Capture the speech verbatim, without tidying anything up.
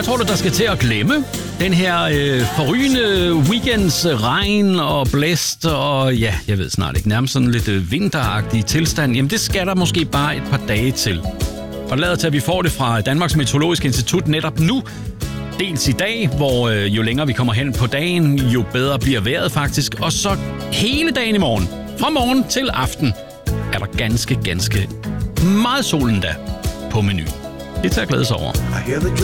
tror du, der skal til at glemme den her øh, forrygende weekends regn og blæst og ja, jeg ved snart ikke, nærmest sådan lidt øh, vinteragtig tilstand? Jamen det skal der måske bare et par dage til. Og lader til, at vi får det fra Danmarks Meteorologiske Institut netop nu. Dels i dag, hvor øh, jo længere vi kommer hen på dagen, jo bedre bliver vejret faktisk. Og så hele dagen i morgen, fra morgen til aften, er der ganske, ganske meget solen da på menuen. Det er til at glæde sig over.